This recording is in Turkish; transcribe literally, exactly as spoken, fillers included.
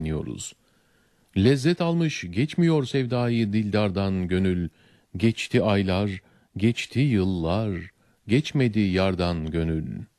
dinliyoruz. Lezzet almış geçmiyor sevdayı dildardan gönül. Geçti aylar, geçti yıllar, geçmedi yardan gönül.